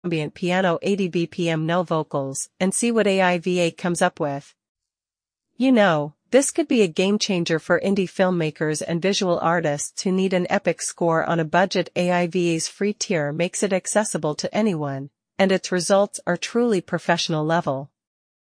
ambient piano 80 BPM no vocals and see what AIVA comes up with. You know, this could be a game changer for indie filmmakers and visual artists who need an epic score on a budget. AIVA's free tier makes it accessible to anyone, and its results are truly professional level.